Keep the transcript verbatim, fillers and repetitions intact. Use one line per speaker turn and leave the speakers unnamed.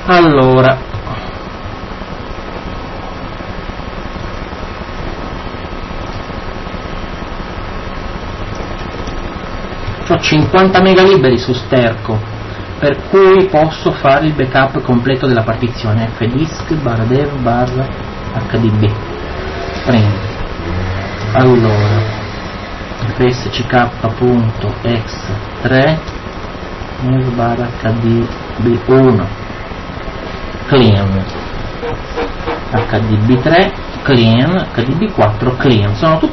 Allora, ho cinquanta mega liberi su Sterco, per cui posso fare il backup completo della partizione fdisk barra dev barra hdb print. Allora, fsck.ex tre dev barra hdb uno clean hdb tre clean hdb quattro clean, sono tutti